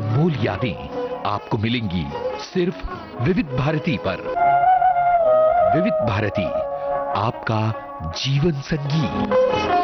अनमोल यादें आपको मिलेंगी सिर्फ विविध भारती पर। विविध भारती, आपका जीवन संगी।